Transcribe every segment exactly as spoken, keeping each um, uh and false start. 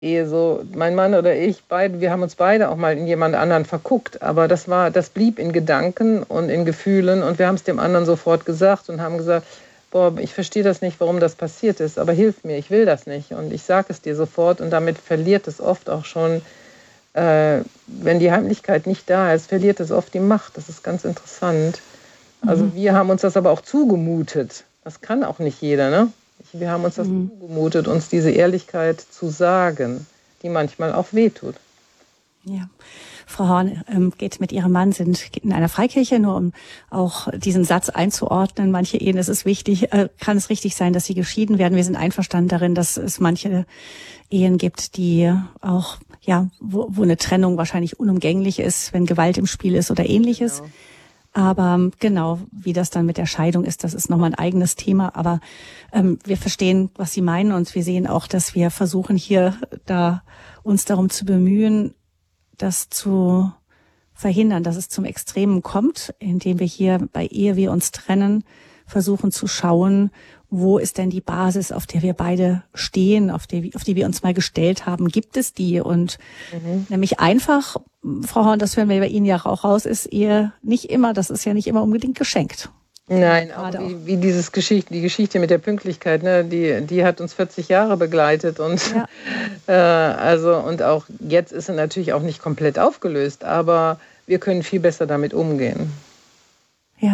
Ehe so, mein Mann oder ich, beide, wir haben uns beide auch mal in jemand anderen verguckt, aber das war, das blieb in Gedanken und in Gefühlen und wir haben es dem anderen sofort gesagt und haben gesagt, boah, ich verstehe das nicht, warum das passiert ist, aber hilf mir, ich will das nicht und ich sage es dir sofort und damit verliert es oft auch schon, äh, wenn die Heimlichkeit nicht da ist, verliert es oft die Macht, das ist ganz interessant. Also Mhm. wir haben uns das aber auch zugemutet, das kann auch nicht jeder, ne? Wir haben uns das Mhm. zugemutet, uns diese Ehrlichkeit zu sagen, die manchmal auch wehtut. Ja. Frau Horn ähm, geht mit ihrem Mann, sind in einer Freikirche, nur um auch diesen Satz einzuordnen. Manche Ehen, es ist wichtig, äh, kann es richtig sein, dass sie geschieden werden. Wir sind einverstanden darin, dass es manche Ehen gibt, die auch, ja, wo, wo eine Trennung wahrscheinlich unumgänglich ist, wenn Gewalt im Spiel ist oder Ähnliches. Genau. Aber genau, wie das dann mit der Scheidung ist, das ist nochmal ein eigenes Thema. Aber ähm, wir verstehen, was Sie meinen und wir sehen auch, dass wir versuchen hier da uns darum zu bemühen, das zu verhindern, dass es zum Extremen kommt, indem wir hier bei Ehe wir uns trennen, versuchen zu schauen, wo ist denn die Basis, auf der wir beide stehen, auf die, auf die wir uns mal gestellt haben, gibt es die? Und Mhm. nämlich einfach, Frau Horn, das hören wir bei Ihnen ja auch raus, ist Ehe nicht immer, das ist ja nicht immer unbedingt geschenkt. Nein, auch Gerade wie, auch. wie dieses Geschichte, die Geschichte mit der Pünktlichkeit, ne, die, die hat uns vierzig Jahre begleitet und Ja. äh, also und auch jetzt ist sie natürlich auch nicht komplett aufgelöst, aber wir können viel besser damit umgehen. Ja.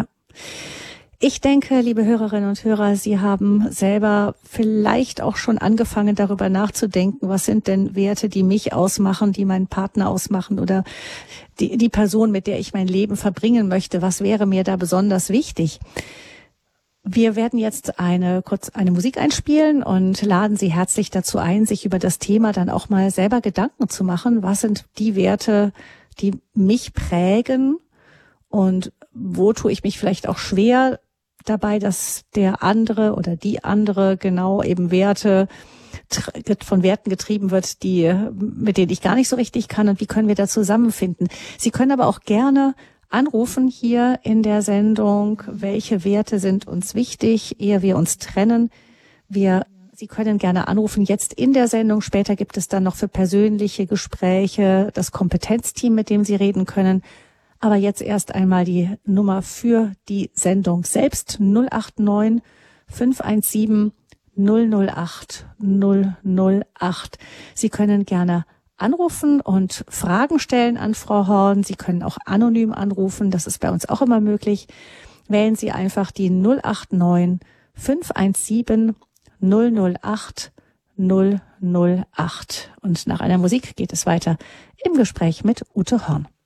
Ich denke, liebe Hörerinnen und Hörer, Sie haben selber vielleicht auch schon angefangen, darüber nachzudenken, was sind denn Werte, die mich ausmachen, die meinen Partner ausmachen oder die, die Person, mit der ich mein Leben verbringen möchte. Was wäre mir da besonders wichtig? Wir werden jetzt eine kurz eine Musik einspielen und laden Sie herzlich dazu ein, sich über das Thema dann auch mal selber Gedanken zu machen. Was sind die Werte, die mich prägen und wo tue ich mich vielleicht auch schwer dabei, dass der andere oder die andere genau eben Werte von Werten getrieben wird, die mit denen ich gar nicht so richtig kann und wie können wir da zusammenfinden. Sie können aber auch gerne anrufen hier in der Sendung, welche Werte sind uns wichtig, ehe wir uns trennen. Wir, Sie können gerne anrufen jetzt in der Sendung. Später gibt es dann noch für persönliche Gespräche das Kompetenzteam, mit dem Sie reden können. Aber jetzt erst einmal die Nummer für die Sendung selbst null acht neun fünf eins sieben null null acht null null acht. Sie können gerne anrufen und Fragen stellen an Frau Horn. Sie können auch anonym anrufen, das ist bei uns auch immer möglich. Wählen Sie einfach die null acht neun fünf eins sieben null null acht null null acht. Und nach einer Musik geht es weiter im Gespräch mit Ute Horn.